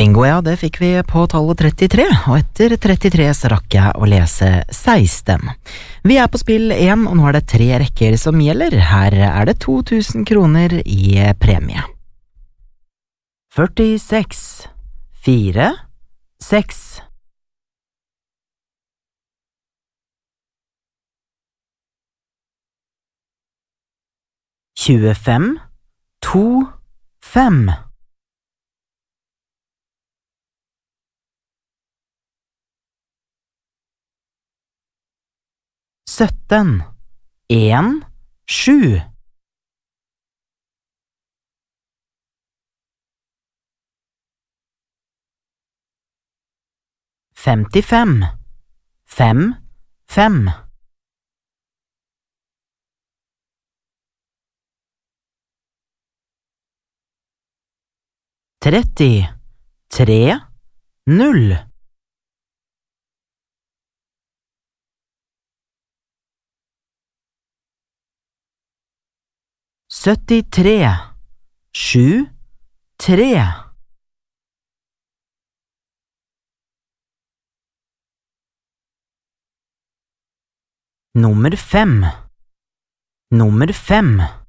Bingo, ja, det fikk vi på tallet 33, og etter 33 så rakk jeg å lese 16. Vi på spill 1, og nå det 3 rekker som gjelder. Her det 2000 kroner i premie. 46, 4, 6. 25, 2, 5. 17, 1, 7. 55, 5, 5. 30, 3, 0. 73, 7, 3. 5, nummer 5.